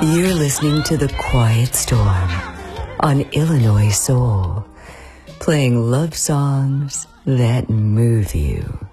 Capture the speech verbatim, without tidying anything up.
You're listening to The Quiet Storm on Illinois Soul, playing love songs that move you.